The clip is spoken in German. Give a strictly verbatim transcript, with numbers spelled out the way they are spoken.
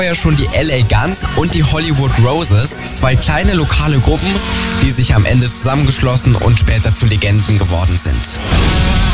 Ja schon die L A Guns und die Hollywood Roses, zwei kleine lokale Gruppen, die sich am Ende zusammengeschlossen und später zu Legenden geworden sind.